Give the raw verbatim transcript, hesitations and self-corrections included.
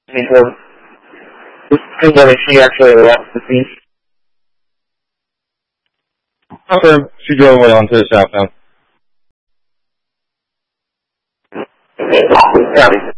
So, this is whether she actually left the scene. Okay, she drove away onto the southbound. Copy.